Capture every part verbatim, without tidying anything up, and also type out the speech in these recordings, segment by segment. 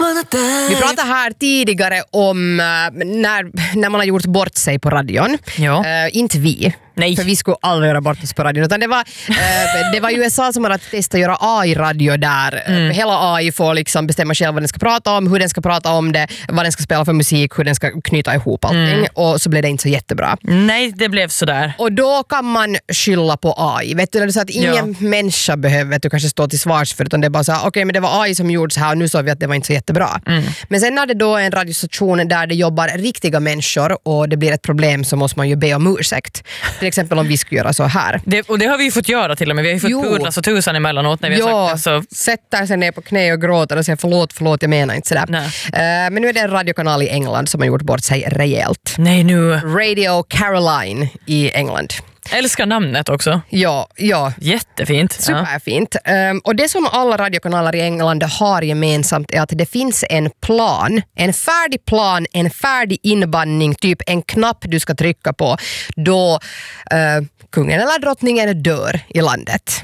Vi pratade här tidigare om uh, när, när man har gjort bort sig på radion. Ja. Uh, inte vi. Nej. För vi skulle aldrig göra bort oss på radion. Utan det var, uh, det var U S A som hade testat att göra A I-radio där. Mm. Uh, hela A I får liksom bestämma själv vad den ska prata om, hur den ska prata om det, vad den ska spela för musik, hur den ska knyta ihop allting. Mm. Och så blev det inte så jättebra. Nej, det blev sådär. Och då kan man skylla på A I. Vet du, så att ingen ja. människa behöver du kanske stå till svars för det, utan det är bara så här, okej, okay, men det var A I som gjorde så här och nu såg vi att det var inte så jättebra. Mm. Men sen när det då är en radiostation där det jobbar riktiga människor och det blir ett problem så måste man ju be om ursäkt. Till exempel om vi skulle göra så här. Det, och det har vi ju fått göra till och med. Vi har ju fått jo. pudla så tusan emellanåt när vi jo. har sagt det. Så... sätter sig ner på knä och gråter och säger förlåt, förlåt, jag menar inte sådär. Uh, men nu är det en radiokanal i England som har gjort bort sig rejält. Nej, nu. Radio Caroline i England. Älskar namnet också. Ja, ja. Jättefint. Superfint. Ja. Um, och det som alla radiokanaler i England har gemensamt är att det finns en plan, en färdig plan, en färdig inbandning, typ en knapp du ska trycka på då uh, kungen eller drottningen dör i landet.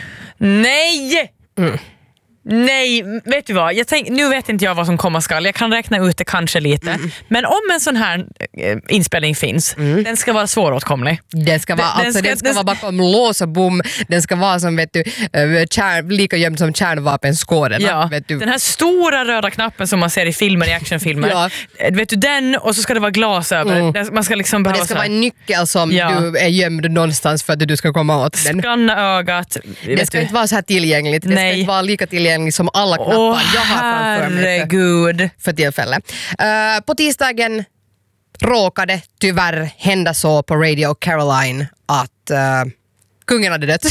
Nej! Mm. Nej, vet du vad? Jag tänk, nu vet inte jag vad som komma skall. Jag kan räkna ut det kanske lite. Mm. Men om en sån här äh, inspelning finns, mm. den ska vara svåråtkomlig. Den ska vara, den, alltså, den ska, den ska vara bakom lås och bom. Den ska vara som, vet du, äh, kärn, lika gömd som kärnvapenskåden. Ja, vet du. Den här stora röda knappen som man ser i filmer, i actionfilmer. Ja. Vet du, den och så ska det vara glas över. Mm. Man ska liksom behöva det ska så. vara en nyckel som ja. du är gömd någonstans för att du ska komma åt den. Skanna ögat. Det ska du. inte vara så här tillgängligt. Det Nej. ska inte vara lika tillgängligt som alla knappar oh, jag har framför mig herregud. för, för tillfället. Uh, på tisdagen råkade tyvärr hända så på Radio Caroline att uh, kungen hade dött.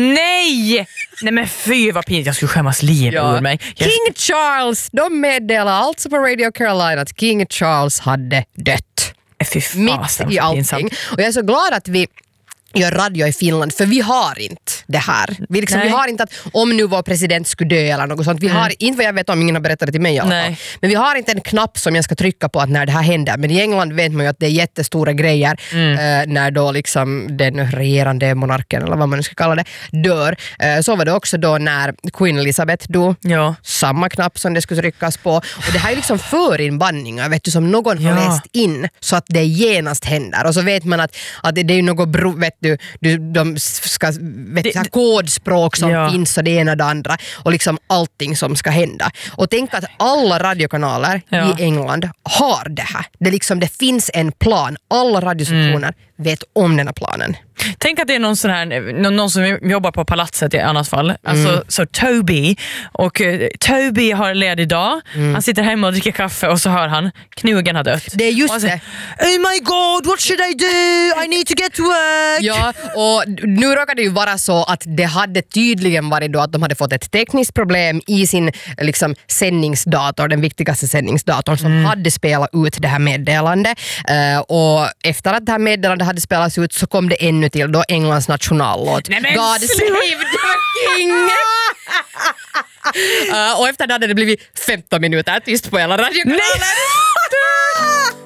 Nej! Nej men fy vad pinligt, jag skulle skämmas liv ja. ur mig. Jag... King Charles, de meddelade alltså på Radio Caroline att King Charles hade dött. Fy fan, mitt i allting. Pinsamt. Och jag är så glad att vi gör radio i Finland, för vi har inte det här. Vi, liksom, vi har inte att om nu vår president skulle dö eller något sånt. Vi mm. har inte vad jag vet om, ingen har berättat det till mig i alla fall. Men vi har inte en knapp som jag ska trycka på att när det här händer. Men i England vet man ju att det är jättestora grejer mm. eh, när då liksom den regerande monarken eller vad man nu ska kalla det dör. Eh, så var det också då när Queen Elizabeth dog. Ja. Samma knapp som det skulle tryckas på. Och det här är liksom förinbandningar, vet du, som någon har ja. läst in så att det genast händer. Och så vet man att, att det, det är något bro, vet du, du, de ska vet det, du, kodspråk som ja. finns och det ena och det andra och liksom allting som ska hända. Och tänk att alla radiokanaler ja. i England har det här. Det, liksom, det finns en plan. Alla radiostationer mm. vet om den här planen. Tänk att det är någon sån här, någon, någon som jobbar på palatset i annat fall. Alltså, mm. så Toby. Och uh, Toby har ledig dag. Mm. Han sitter hemma och dricker kaffe och så hör han knugen har dött. Det är just säger, det. Oh my god, what should I do? I need to get to work. Ja, och nu råkar det ju vara så att det hade tydligen varit då att de hade fått ett tekniskt problem i sin liksom, sändningsdator, den viktigaste sändningsdatorn som mm. hade spelat ut det här meddelandet. Uh, och efter att det här meddelandet hade spelats ut så kom det ännu till då Englands nationallåt. Nej, men God save the king! uh, och efter det hade det blivit femton minuter tyst på hela radiokanaler.